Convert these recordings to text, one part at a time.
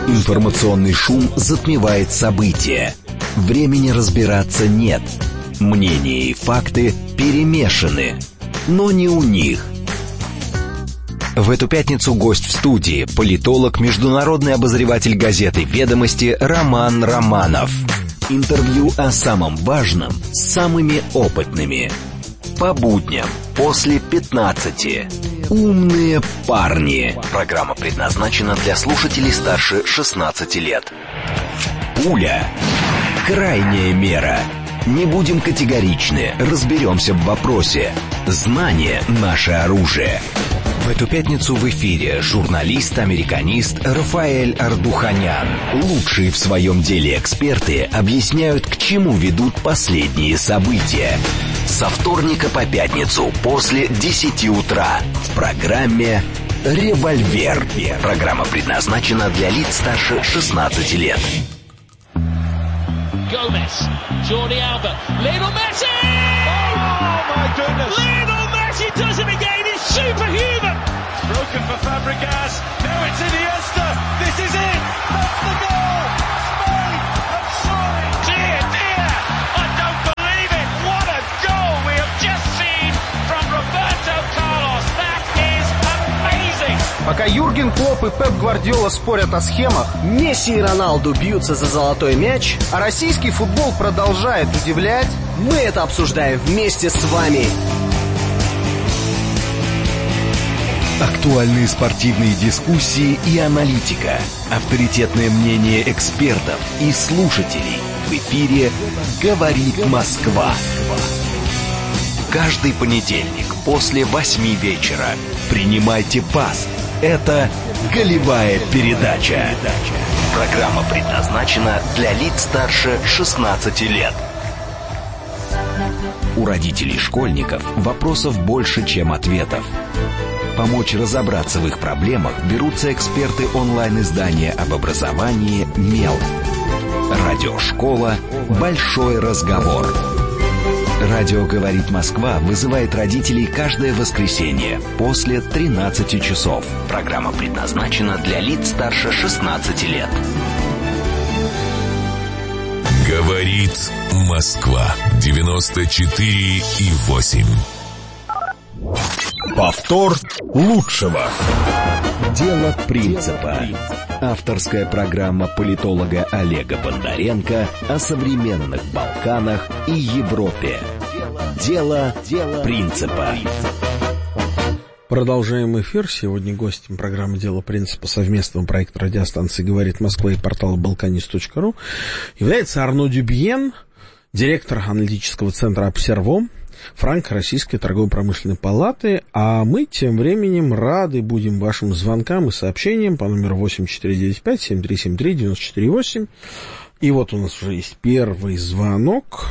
Информационный шум затмевает события. Времени разбираться нет. Мнения и факты перемешаны. Но не у них. В эту пятницу гость в студии – политолог, международный обозреватель газеты «Ведомости» Роман Романов. Интервью о самом важном с самыми опытными. По будням после 15. Умные парни. Программа предназначена для слушателей старше 16 лет. Пуля. Крайняя мера. Не будем категоричны, разберемся в вопросе. Знание – наше оружие. В эту пятницу в эфире журналист-американист Рафаэль Ардуханян. Лучшие в своем деле эксперты объясняют, к чему ведут последние события. Со вторника по пятницу после 10 утра в программе «Револьвер». Программа предназначена для лиц старше 16 лет. Gomez, Jordi Alba, Lionel Messi! Oh my goodness! Lionel Messi does it again, he's superhuman! Broken for Fabregas, now it's Iniesta, this is it! That's the goal! Spain have scored! Dear, dear, I don't believe it! What a goal we have just seen from Roberto Carlos! That is amazing! Пока Юрген Клопп и Пеп Гвардиола спорят о схемах, Месси и Роналду бьются за золотой мяч, а российский футбол продолжает удивлять, мы это обсуждаем вместе с вами. Актуальные спортивные дискуссии и аналитика. Авторитетное мнение экспертов и слушателей. В эфире «Говорит Москва». Каждый понедельник после 8 вечера. Принимайте пас. Это «Голевая передача». Программа предназначена для лиц старше 16 лет. У родителей школьников вопросов больше, чем ответов. Помочь разобраться в их проблемах берутся эксперты онлайн-издания об образовании «Мел». Радиошкола «Большой разговор». Радио «Говорит Москва» вызывает родителей каждое воскресенье после 13 часов. Программа предназначена для лиц старше 16 лет. «Говорит Москва» 94,8. Повтор лучшего. Дело принципа. Авторская программа политолога Олега Бондаренко о современных Балканах и Европе. Дело принципа. Продолжаем эфир. Сегодня гостем программы «Дело принципа» совместного проекта радиостанции «Говорит Москва» и портала balkanist.ru является Арно Дюбьен, директор аналитического центра «Обсерво», Франко-Российской торгово-промышленной палаты, а мы тем временем рады будем вашим звонкам и сообщениям по номеру 8495-7373-94-8. И вот у нас уже есть первый звонок.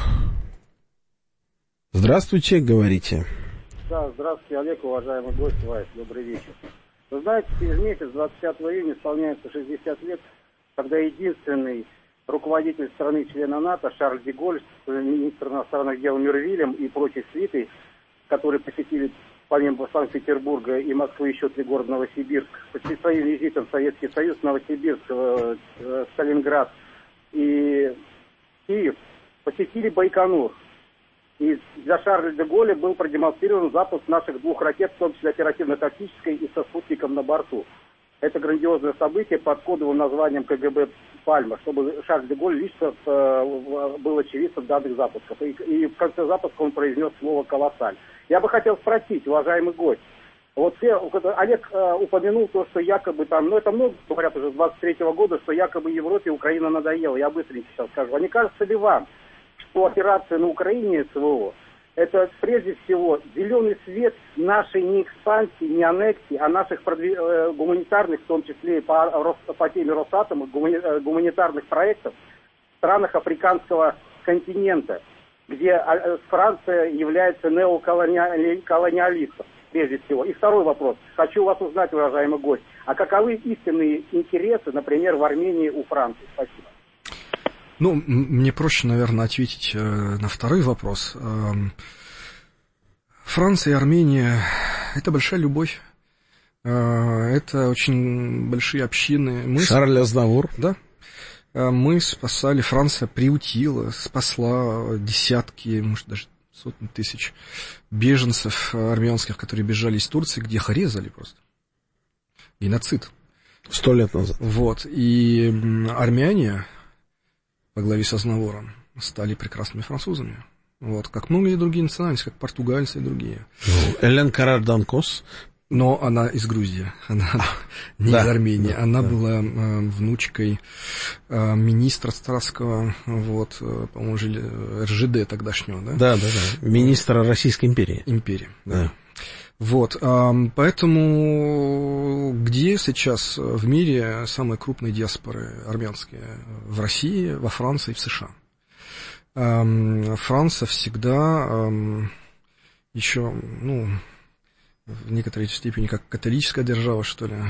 Здравствуйте, говорите. Да, здравствуйте, Олег, уважаемый гость, Вайс, добрый вечер. Вы знаете, через месяц, 25 июня, исполняется 60 лет, когда единственный руководитель страны-члена НАТО Шарль де Голль, министр иностранных дел Мюрвилем и прочей свитой, которые посетили помимо Санкт-Петербурга и Москвы еще 3 города Новосибирск, по своим визитам в Советский Союз, Новосибирск, Сталинград и Киев, посетили Байконур. И для Шарля де Голля был продемонстрирован запуск наших 2 ракет, в том числе оперативно-тактической и со спутником на борту. Это грандиозное событие под кодовым названием КГБ «Пальма», чтобы Шарль де Голль лично был очевидцем данных запусков. И в конце запуска он произнес слово «колоссаль». Я бы хотел спросить, уважаемый гость, вот Олег упомянул то, что якобы там, ну это много говорят уже с 23-го года, что якобы Европе Украина надоела. Я быстренько сейчас скажу. А не кажется ли вам, что операция на Украине СВО – это прежде всего зеленый свет нашей не экспансии, не аннексии, а наших гуманитарных, в том числе и по теме Росатома, гуманитарных проектов в странах африканского континента, где Франция является неоколониалистом, прежде всего. И второй вопрос. Хочу вас узнать, уважаемый гость, а каковы истинные интересы, например, в Армении у Франции? Спасибо. Ну, мне проще, наверное, ответить на второй вопрос. Франция и Армения – это большая любовь. Это очень большие общины. Шарль Азнавур. Да. Мы спасали, Франция приутила, спасла десятки, может, даже сотни тысяч беженцев армянских, которые бежали из Турции, где их резали просто. Геноцид. 100 лет назад. Вот. И армяне во главе с Азнавуром стали прекрасными французами. Вот. Как многие другие национальности, как португальцы и другие. Элен Карар-Данкос. Но она из Грузии, она не из Армении. Она была внучкой министра царского, вот, по-моему, РЖД тогдашнего, да? Да. Министра Российской империи. Да. Вот, поэтому где сейчас в мире самые крупные диаспоры армянские? В России, во Франции и в США. Франция всегда еще, в некоторой степени как католическая держава, что ли,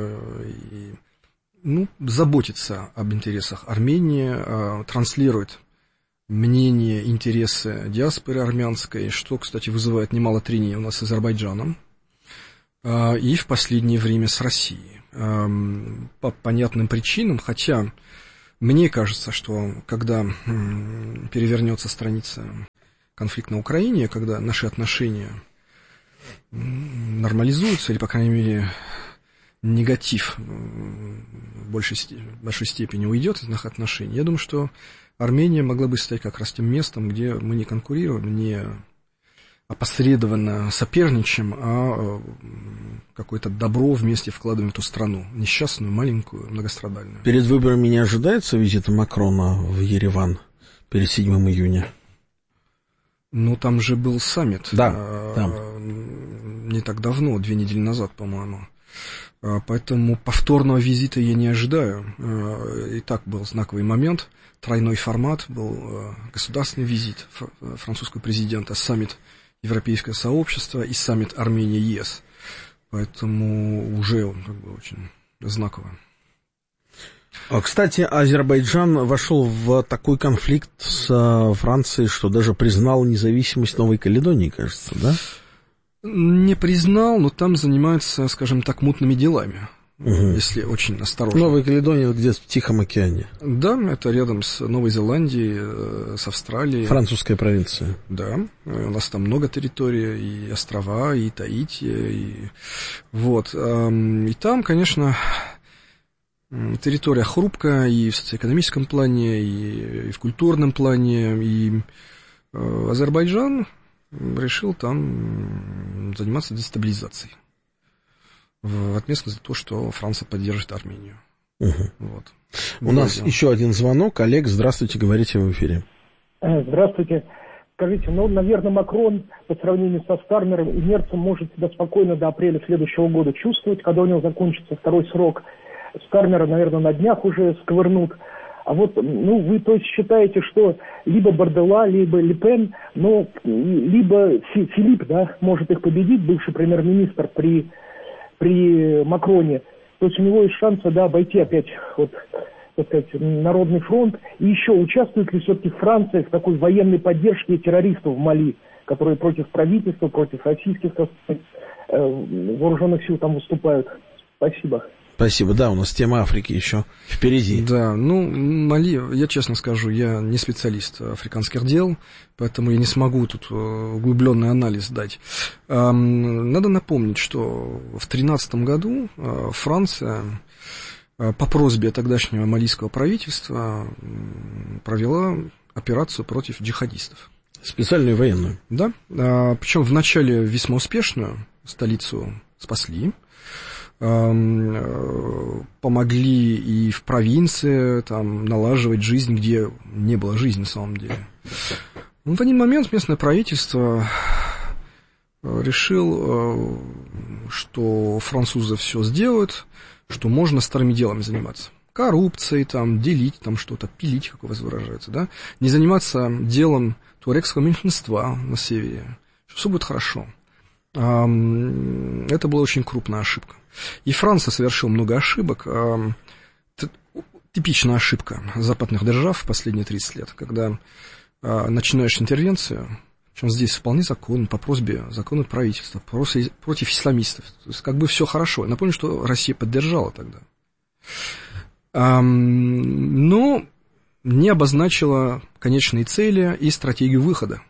заботится об интересах Армении, транслирует мнение, интересы диаспоры армянской, что, кстати, вызывает немало трений у нас с Азербайджаном, и в последнее время с Россией. По понятным причинам, хотя мне кажется, что когда перевернется страница конфликта на Украине, когда наши отношения нормализуются, или, по крайней мере, негатив в большей степени уйдет из наших отношений, я думаю, что Армения могла бы стать как раз тем местом, где мы не конкурируем, не опосредованно соперничаем, а какое-то добро вместе вкладываем в эту страну, несчастную, маленькую, многострадальную. Перед выборами не ожидается визита Макрона в Ереван перед 7 июня? Там же был саммит. Да. Не так давно, 2 недели назад, по-моему. Поэтому повторного визита я не ожидаю. И так был знаковый момент. Тройной формат был государственный визит французского президента, саммит Европейского сообщества и саммит Армения-ЕС. Поэтому уже он очень знаково. Кстати, Азербайджан вошел в такой конфликт с Францией, что даже признал независимость Новой Каледонии, кажется, да? Не признал, но там занимаются, скажем так, мутными делами, если очень осторожно. Новая Каледония где-то в Тихом океане. Да, это рядом с Новой Зеландией, с Австралией. Французская провинция. Да, у нас там много территорий, и острова, и Таити, вот. И там, конечно, территория хрупкая и в социоэкономическом плане, и в культурном плане, и Азербайджан решил там заниматься дестабилизацией в ответственность за то, что Франция поддержит Армению. Вот. У нас еще один звонок. Олег, здравствуйте, говорите в эфире. Здравствуйте. Скажите, наверное, Макрон по сравнению со Стармером и Мерцем может себя спокойно до апреля следующего года чувствовать, когда у него закончится второй срок. Стармера, наверное, на днях уже сковырнут. А вот, вы то есть считаете, что либо Бардella, либо Ле Пен, либо Филипп, да, может их победить, бывший премьер-министр при Макроне. То есть у него есть шансы, да, обойти опять, так сказать, Народный фронт. И еще, участвует ли все-таки Франция в такой военной поддержке террористов в Мали, которые против правительства, против российских вооруженных сил там выступают? Спасибо. Спасибо. Да, у нас тема Африки еще впереди. Да, Мали, я честно скажу, я не специалист африканских дел, поэтому я не смогу тут углубленный анализ дать. Надо напомнить, что в 2013 году Франция по просьбе тогдашнего малийского правительства провела операцию против джихадистов. Специальную военную. Да, причем вначале весьма успешную, столицу спасли. Помогли и в провинции там налаживать жизнь, где не было жизни на самом деле. В один момент местное правительство решил, что французы все сделают, что можно старыми делами заниматься. Коррупцией, там, делить, там что-то, пилить, как у вас выражается, да? Не заниматься делом туарегского меньшинства на севере, что все будет хорошо. Это была очень крупная ошибка. И Франция совершила много ошибок. Типичная ошибка западных держав в последние 30 лет, когда начинаешь интервенцию, Причем здесь вполне законно, по просьбе законного правительства, против исламистов. То есть, как бы все хорошо. Я напомню, что Россия поддержала тогда. Но не обозначила конечные цели и стратегию выхода.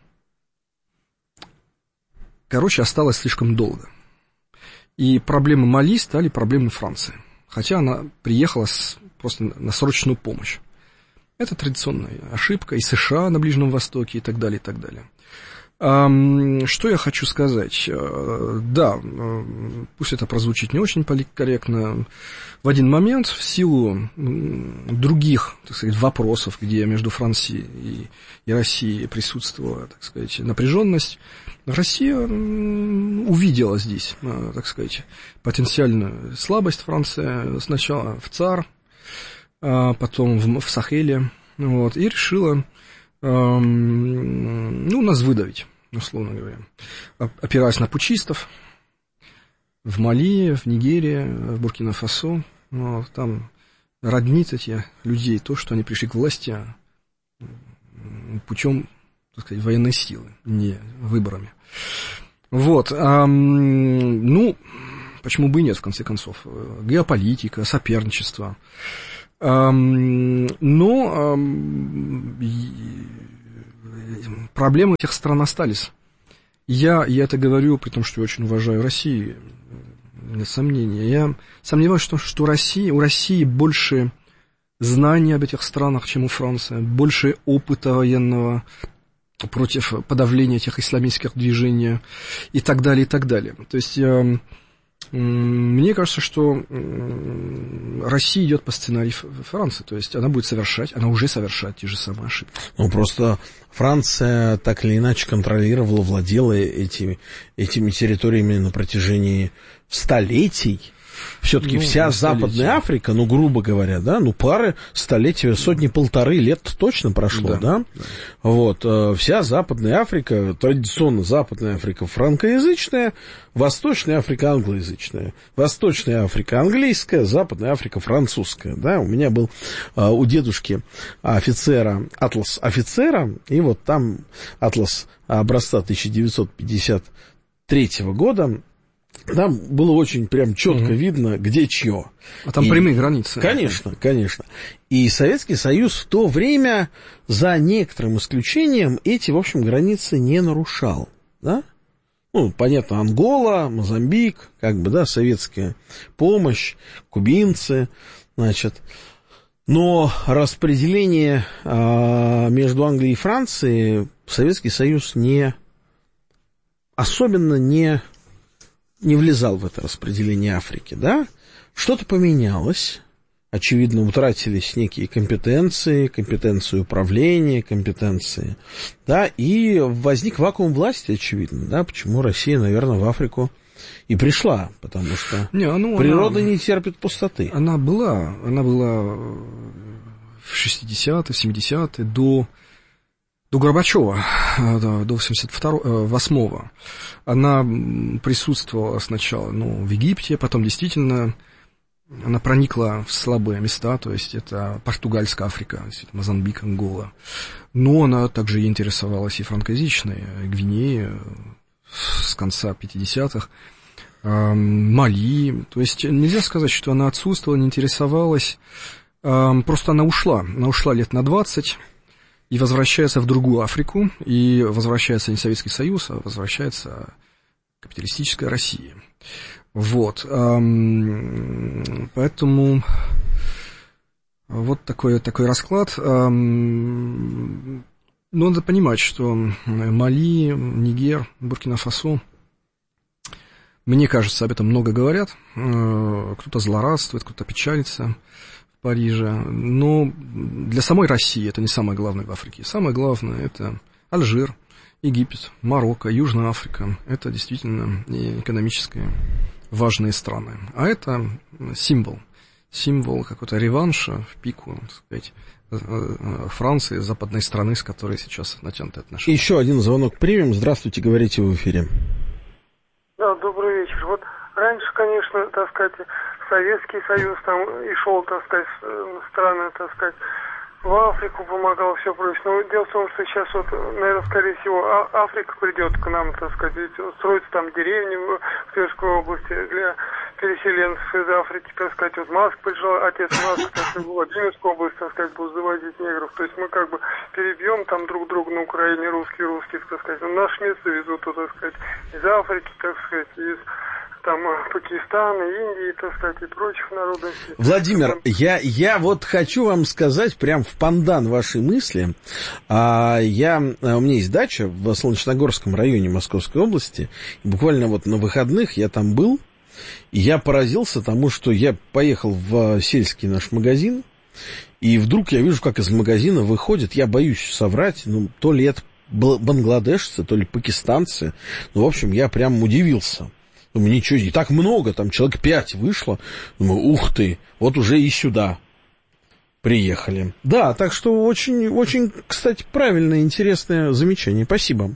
Короче, осталось слишком долго. И проблемы Мали стали проблемой Франции. Хотя она приехала просто на срочную помощь. Это традиционная ошибка и США на Ближнем Востоке и так далее, и так далее. Что я хочу сказать? Да, пусть это прозвучит не очень политкорректно. В один момент, в силу других, так сказать, вопросов, где между Францией и Россией присутствовала, так сказать, напряженность, Россия увидела здесь, так сказать, потенциальную слабость Франции. Сначала в ЦАР, потом в Сахеле, вот, и решила нас выдавить, условно говоря, опираясь на путчистов в Мали, в Нигерии, в Буркина-Фасо. Вот, там роднит этих людей то, что они пришли к власти путем, так сказать, военной силы, не выборами. Вот, почему бы и нет, в конце концов, геополитика, соперничество. Но проблемы этих стран остались. Я это говорю, при том, что я очень уважаю Россию, нет сомнения. Я сомневаюсь, что у России больше знаний об этих странах, чем у Франции, больше опыта военного против подавления этих исламистских движений и так далее, и так далее. То есть мне кажется, что Россия идет по сценарию Франции, то есть она уже совершает те же самые ошибки. Просто Франция так или иначе контролировала, владела этими территориями на протяжении столетий. Все-таки вся Западная Африка, грубо говоря, да, пары столетия, сотни-полторы лет точно прошло, да? Вот, вся Западная Африка, традиционно Западная Африка франкоязычная, Восточная Африка англоязычная, Восточная Африка английская, Западная Африка французская, да? У меня был у дедушки атлас офицера, и вот там атлас образца 1953 года, там было очень прям четко видно, где чье. А там прямые границы. Конечно, конечно. И Советский Союз в то время, за некоторым исключением, эти, в общем, границы не нарушал. Да? Понятно, Ангола, Мозамбик, советская помощь, кубинцы, значит. Но распределение между Англией и Францией Советский Союз особенно не влезал в это распределение Африки, да? Что-то поменялось, очевидно, утратились некие компетенции управления, компетенции, да, и возник вакуум власти, очевидно, да, почему Россия, наверное, в Африку и пришла, потому что природа не терпит пустоты. Она была в 60-е, 70-е, до Горбачева, до 88-го, она присутствовала сначала, в Египте, потом действительно она проникла в слабые места, то есть это португальская Африка, Мозамбик, Ангола. Но она также интересовалась и франкоязычной Гвинеей с конца 50-х, Мали. То есть нельзя сказать, что она отсутствовала, не интересовалась, просто она ушла лет на 20, и возвращается в другую Африку, и возвращается не Советский Союз, а возвращается капиталистическая Россия. Вот. Поэтому вот такой расклад. Надо понимать, что Мали, Нигер, Буркина-Фасо, мне кажется, об этом много говорят. Кто-то злорадствует, кто-то печалится в Париже. Но для самой России это не самое главное в Африке. Самое главное — это Алжир, Египет, Марокко, Южная Африка. Это действительно экономически важные страны. А это символ какого-то реванша в пику, так сказать, Франции, западной страны, с которой сейчас натянуты отношения. Еще один звонок примем. Здравствуйте, говорите в эфире. Да, добрый вечер. Вот раньше, конечно, так сказать, Советский Союз там и шел, так сказать, страны, так сказать, в Африку помогал, все прочее. Но дело в том, что сейчас вот, наверное, скорее всего, Африка придет к нам, так сказать, строится там деревни в Тверской области для переселенцев из Африки, так сказать. Вот Маск пришел, отец Маск, так сказать, в Владимирскую область, так сказать, будет завозить негров. То есть мы как бы перебьем там друг друга на Украине, русские, так сказать. Но наше место везут, так сказать, из Африки, так сказать, из там Пакистана, Индии, так сказать, и прочих народностей. Владимир, я вот хочу вам сказать прям в пандан вашей мысли. У меня есть дача в Солнечногорском районе Московской области. И буквально вот на выходных я там был, и я поразился тому, что я поехал в сельский наш магазин, и вдруг я вижу, как из магазина выходят, я боюсь соврать, то ли это бангладешцы, то ли пакистанцы. В общем, я прям удивился. Думаю, ничего, и так много, там человек 5 вышло. Думаю, ух ты, вот уже и сюда приехали. Да, так что очень, очень, кстати, правильное, интересное замечание. Спасибо.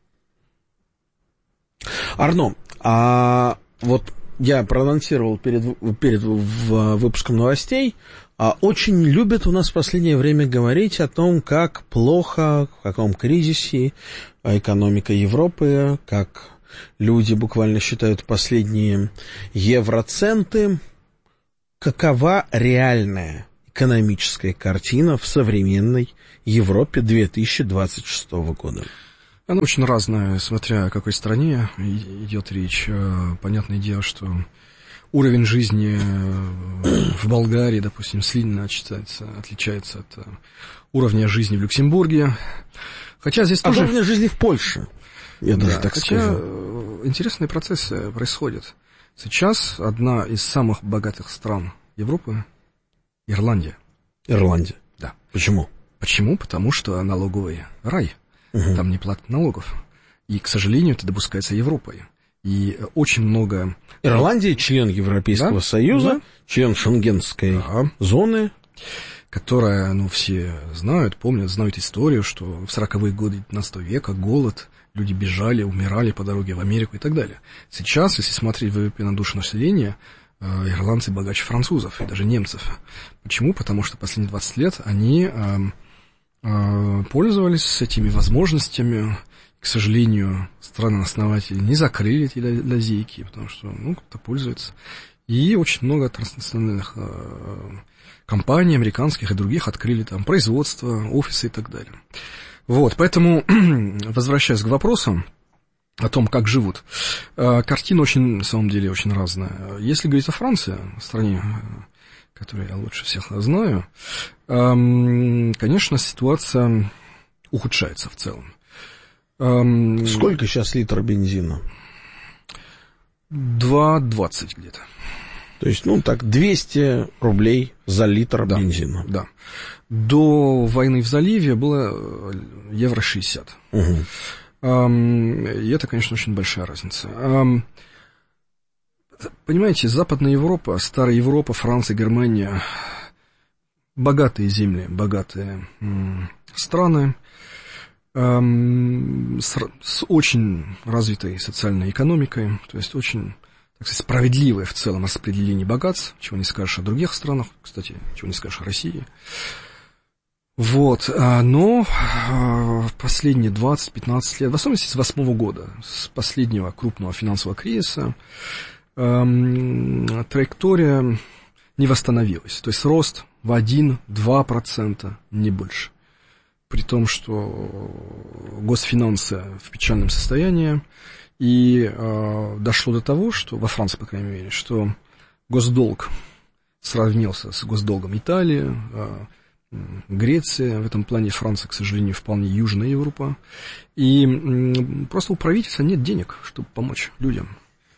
Арно, вот я проанонсировал перед выпуском новостей, очень любят у нас в последнее время говорить о том, как плохо, в каком кризисе экономика Европы, как люди буквально считают последние евроценты. Какова реальная экономическая картина в современной Европе 2026 года? Она очень разная, смотря о какой стране идет речь. Понятное дело, что уровень жизни в Болгарии, допустим, сильно отличается от уровня жизни в Люксембурге. Хотя здесь тоже... уровня жизни в Польше. Я даже так скажу. Интересные процессы происходят. Сейчас одна из самых богатых стран Европы — Ирландия. Ирландия? Да. Почему? Почему? Потому что налоговый рай. Угу. Там не платят налогов. И, к сожалению, это допускается Европой. И очень много... Ирландия — член Европейского Союза, член Шенгенской зоны, которая, все знают, помнят, знают историю, что в 40-е годы 19 века голод, люди бежали, умирали по дороге в Америку и так далее. Сейчас, если смотреть ВВП на душу населения, ирландцы богаче французов и даже немцев. Почему? Потому что последние 20 лет они пользовались этими возможностями. К сожалению, страны-основатели не закрыли эти лазейки, потому что, кто-то пользуется. И очень много транснациональных компаний, американских и других, открыли там производство, офисы и так далее. Вот, поэтому, возвращаясь к вопросу о том, как живут, картина очень, на самом деле, очень разная. Если говорить о Франции, стране, которую я лучше всех знаю, конечно, ситуация ухудшается в целом. Сколько сейчас литр бензина? 2,20 где-то. То есть, 200 рублей за литр бензина. Да. До войны в заливе было евро 60. Угу. И это, конечно, очень большая разница. Понимаете, Западная Европа, Старая Европа, Франция, Германия, богатые земли, богатые страны, с очень развитой социальной экономикой, то есть очень, так сказать, справедливое в целом распределение богатств, чего не скажешь о других странах, кстати, чего не скажешь о России. Вот, но в последние 20-15 лет, в особенности с 2008 года, с последнего крупного финансового кризиса, траектория не восстановилась. То есть рост в 1-2%, не больше. При том, что госфинансы в печальном состоянии. И дошло до того, что, во Франции, по крайней мере, что госдолг сравнился с госдолгом Италии, Греция, в этом плане Франция, к сожалению, вполне Южная Европа. И просто у правительства нет денег, чтобы помочь людям.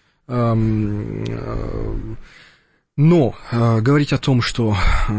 Но говорить о том, что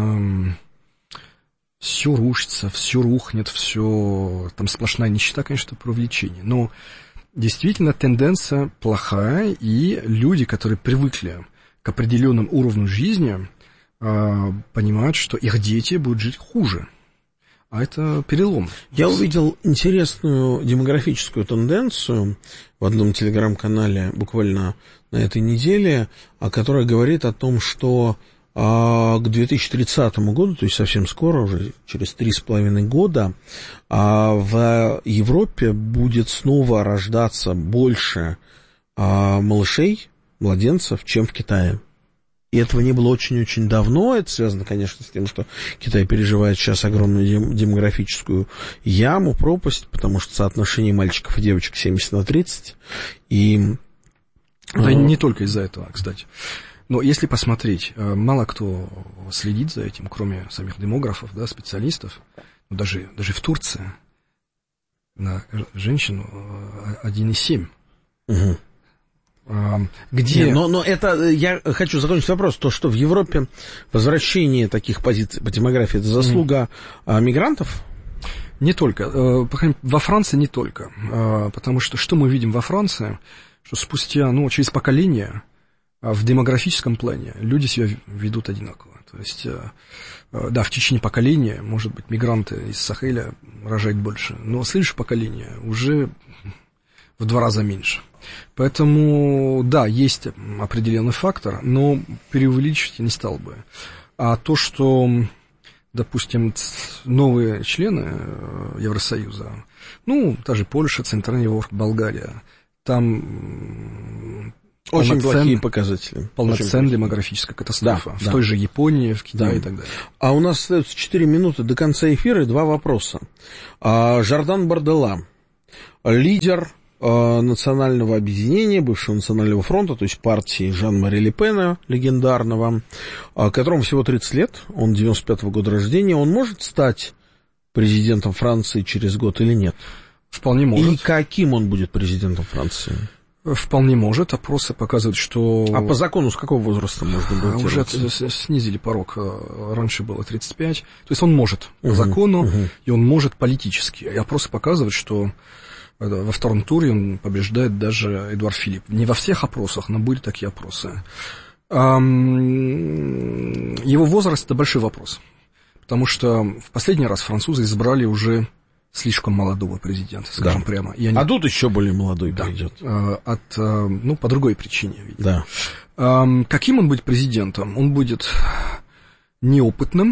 все рушится, все рухнет, все там сплошная нищета, конечно, это преувеличение. Но действительно тенденция плохая, и люди, которые привыкли к определенному уровню жизни, понимают, что их дети будут жить хуже. А это перелом. Я увидел интересную демографическую тенденцию в одном телеграм-канале буквально на этой неделе, которая говорит о том, что к 2030 году, то есть совсем скоро, уже через 3,5 года, в Европе будет снова рождаться больше малышей, младенцев, чем в Китае. И этого не было очень-очень давно. Это связано, конечно, с тем, что Китай переживает сейчас огромную демографическую яму, пропасть, потому что соотношение мальчиков и девочек 70/30. И... Да не только из-за этого, кстати. Но если посмотреть, мало кто следит за этим, кроме самих демографов, да, специалистов. Даже в Турции на женщину 1,7. Угу. Где... Но это, я хочу закончить вопрос, то, что в Европе возвращение таких позиций по демографии, это заслуга мигрантов? Не только. Во Франции не только. Потому что мы видим во Франции, что спустя, через поколение в демографическом плане люди себя ведут одинаково. То есть, да, в течение поколения, может быть, мигранты из Сахеля рожают больше, но следующее поколение уже в 2 раза меньше. Поэтому, да, есть определенный фактор, но преувеличивать я не стал бы. А то, что, допустим, новые члены Евросоюза, та же Польша, Центральная Европа, Болгария, там очень плохие показатели. Полноценная демографическая катастрофа. В той же Японии, в Китае и так далее. А у нас остается 4 минуты до конца эфира и 2 вопроса. Жордан Бардella, лидер национального объединения, бывшего национального фронта, то есть партии Жан-Мари Ле Пена, легендарного, которому всего 30 лет, он 95-го года рождения, он может стать президентом Франции через год или нет? Вполне может. И каким он будет президентом Франции? Вполне может. Опросы показывают, что... А по закону с какого возраста можно баллотироваться? Уже снизили порог. Раньше было 35. То есть он может по закону, и он может политически. И опросы показывают, что во втором туре он побеждает даже Эдуард Филипп. Не во всех опросах, но были такие опросы. Его возраст – это большой вопрос. Потому что в последний раз французы избрали уже слишком молодого президента, скажем прямо. И они... А тут еще более молодой придет. По другой причине, видимо. Да. Каким он будет президентом? Он будет неопытным.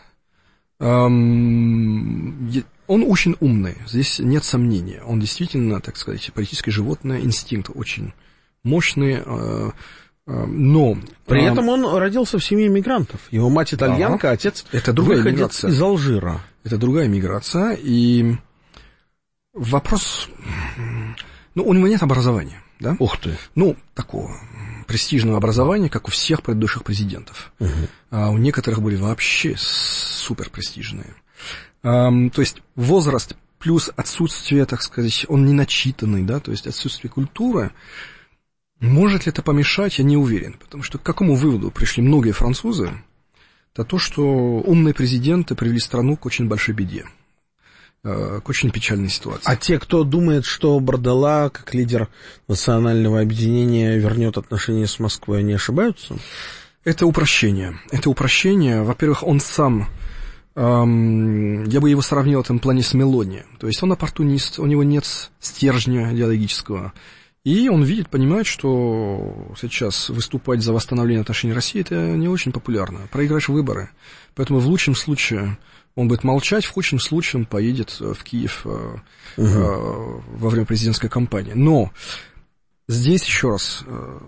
Он очень умный, здесь нет сомнения. Он действительно, так сказать, политическое животное, инстинкт очень мощный, но... При этом он родился в семье мигрантов. Его мать итальянка, отец это другая миграция. Из Алжира. Это другая миграция, и вопрос... у него нет образования, да? Ух ты. Такого престижного образования, как у всех предыдущих президентов. А у некоторых были вообще суперпрестижные. То есть возраст плюс отсутствие, так сказать, он не начитанный, да, то есть отсутствие культуры. Может ли это помешать, я не уверен, потому что к какому выводу пришли многие французы? Это то, что умные президенты привели страну к очень большой беде, к очень печальной ситуации. А те, кто думает, что Бардella, как лидер национального объединения, вернет отношения с Москвой, они ошибаются? Это упрощение. Во-первых, он сам... Я бы его сравнил в этом плане с Мелони. То есть он оппортунист, у него нет стержня идеологического. И он понимает, что сейчас выступать за восстановление отношений России – это не очень популярно. Проиграешь выборы. Поэтому в лучшем случае он будет молчать, в худшем случае он поедет в Киев во время президентской кампании. Но здесь еще раз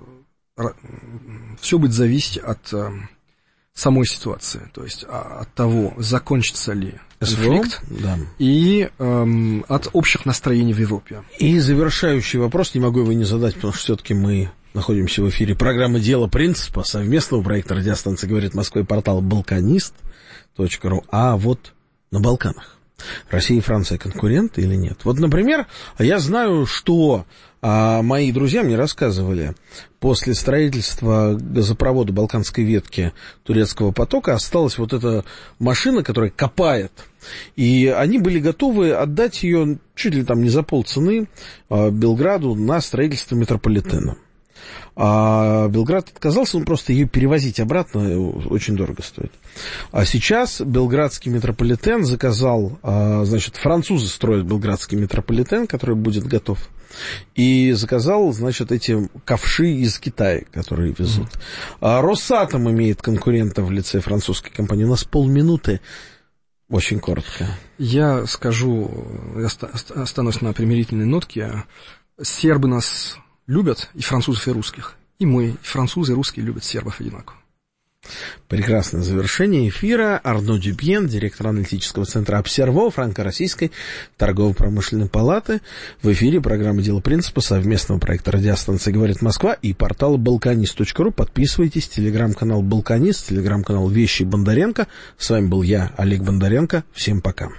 все будет зависеть от самой ситуации, то есть от того, закончится ли конфликт, и от общих настроений в Европе. И завершающий вопрос, не могу его не задать, потому что все-таки мы находимся в эфире программы «Дело принципа», совместного проекта радиостанции «Говорит Москва» и портал balkanist.ru. А вот на Балканах Россия и Франция конкуренты или нет? Вот, например, я знаю, что мои друзья мне рассказывали, после строительства газопровода Балканской ветки турецкого потока осталась вот эта машина, которая копает, и они были готовы отдать ее чуть ли там не за полцены Белграду на строительство метрополитена. А Белград отказался, просто ее перевозить обратно очень дорого стоит. А сейчас белградский метрополитен заказал, французы строят белградский метрополитен, который будет готов и заказал, значит, эти ковши из Китая, которые везут. Росатом имеет конкурента в лице французской компании. У нас полминуты. Очень коротко. Я скажу, я останусь на примирительной нотке. Сербы нас любят, и французов, и русских. И мы, и французы, и русские любят сербов одинаково. Прекрасное завершение эфира. Арно Дюбьен, директор аналитического центра «Обсерво» Франко-Российской торгово-промышленной палаты. В эфире программа «Дело принципа» совместного проекта радиостанции «Говорит Москва» и портала balkanist.ru. Подписывайтесь. Телеграм-канал «Балканист», телеграм-канал «Вещи Бондаренко». С вами был я, Олег Бондаренко. Всем пока.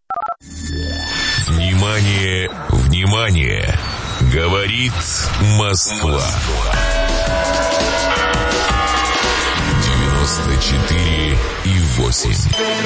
Внимание, внимание! Говорит Москва. 94,8.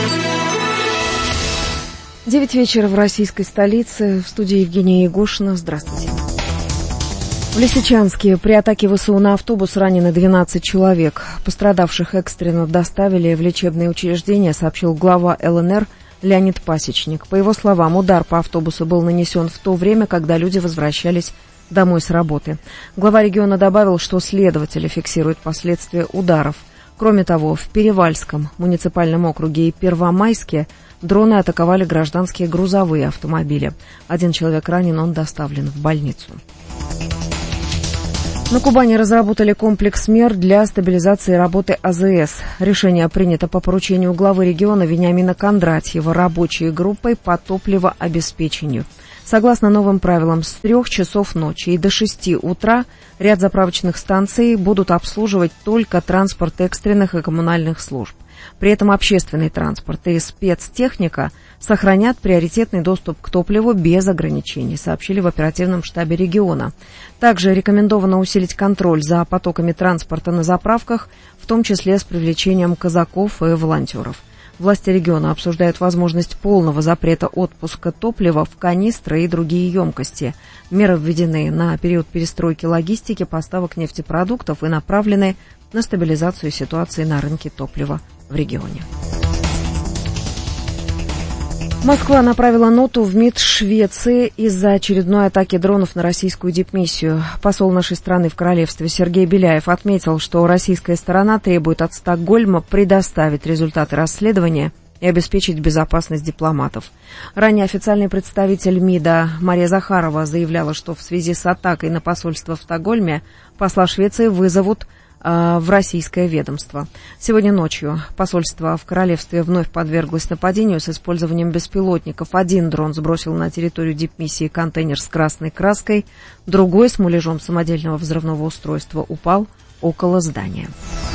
9 вечера в российской столице. В студии Евгения Егошина. Здравствуйте. В Лисичанске при атаке ВСУ на автобус ранены 12 человек. Пострадавших экстренно доставили в лечебные учреждения, сообщил глава ЛНР Леонид Пасечник. По его словам, удар по автобусу был нанесен в то время, когда люди возвращались домой с работы. Глава региона добавил, что следователи фиксируют последствия ударов. Кроме того, в Перевальском муниципальном округе и Первомайске дроны атаковали гражданские грузовые автомобили. 1 человек ранен, он доставлен в больницу. На Кубани разработали комплекс мер для стабилизации работы АЗС. Решение принято по поручению главы региона Вениамина Кондратьева рабочей группой по топливообеспечению. Согласно новым правилам, с 3 часов ночи и до 6 утра ряд заправочных станций будут обслуживать только транспорт экстренных и коммунальных служб. При этом общественный транспорт и спецтехника сохранят приоритетный доступ к топливу без ограничений, сообщили в оперативном штабе региона. Также рекомендовано усилить контроль за потоками транспорта на заправках, в том числе с привлечением казаков и волонтеров. Власти региона обсуждают возможность полного запрета отпуска топлива в канистры и другие емкости. Меры введены на период перестройки логистики поставок нефтепродуктов и направлены на стабилизацию ситуации на рынке топлива в регионе. Москва направила ноту в МИД Швеции из-за очередной атаки дронов на российскую дипмиссию. Посол нашей страны в королевстве Сергей Беляев отметил, что российская сторона требует от Стокгольма предоставить результаты расследования и обеспечить безопасность дипломатов. Ранее официальный представитель МИДа Мария Захарова заявляла, что в связи с атакой на посольство в Стокгольме посла Швеции вызовут в российское ведомство. Сегодня ночью посольство в королевстве вновь подверглось нападению с использованием беспилотников. 1 дрон сбросил на территорию дипмиссии контейнер с красной краской, другой с муляжом самодельного взрывного устройства упал около здания.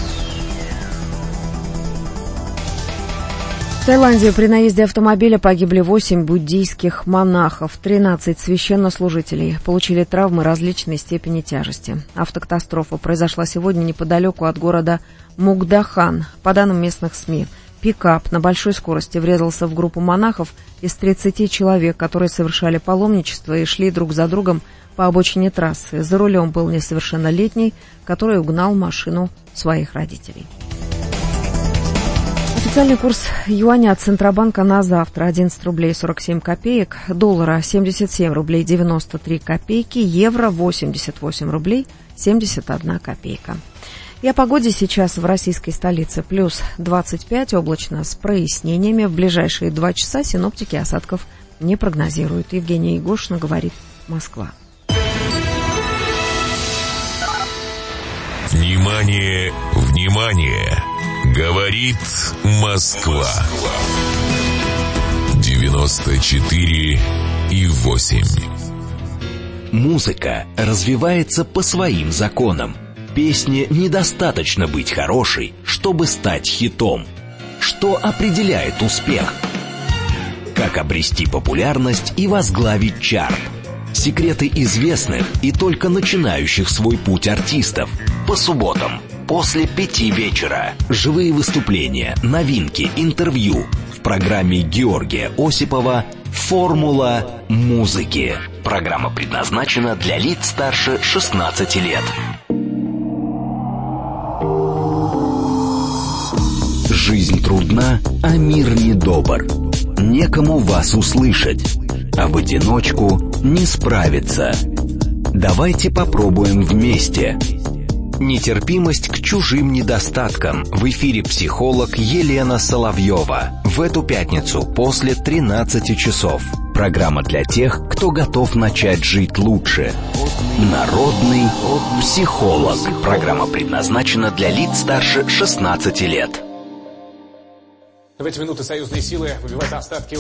В Таиланде при наезде автомобиля погибли 8 буддийских монахов, 13 священнослужителей получили травмы различной степени тяжести. Автокатастрофа произошла сегодня неподалеку от города Мукдахан. По данным местных СМИ, пикап на большой скорости врезался в группу монахов из 30 человек, которые совершали паломничество и шли друг за другом по обочине трассы. За рулем был несовершеннолетний, который угнал машину своих родителей. Официальный курс юаня от Центробанка на завтра 11 рублей 47 копеек, доллара 77 рублей 93 копейки, евро 88 рублей 71 копейка. И о погоде сейчас в российской столице плюс 25, облачно с прояснениями. В ближайшие 2 часа синоптики осадков не прогнозируют. Евгения Егошина, говорит Москва. Внимание, внимание! Говорит Москва. 94,8. Музыка развивается по своим законам. Песне недостаточно быть хорошей, чтобы стать хитом. Что определяет успех? Как обрести популярность и возглавить чарт? Секреты известных и только начинающих свой путь артистов. По субботам после 5 вечера. Живые выступления, новинки, интервью. В программе Георгия Осипова «Формула музыки». Программа предназначена для лиц старше 16 лет. Жизнь трудна, а мир недобр. Некому вас услышать, а в одиночку не справиться. Давайте попробуем вместе. Нетерпимость к чужим недостаткам. В эфире психолог Елена Соловьева. В эту пятницу после 13 часов. Программа для тех, кто готов начать жить лучше. Народный психолог. Программа предназначена для лиц старше 16 лет. В эти минуты союзные силы выбивают остатки